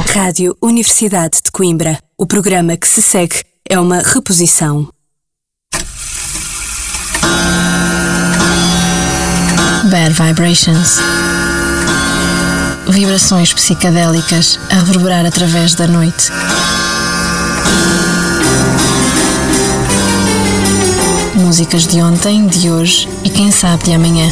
Rádio Universidade de Coimbra. O programa que se segue é uma reposição. Bad Vibrations. Vibrações psicadélicas a reverberar através da noite. Músicas de ontem, de hoje e quem sabe de amanhã.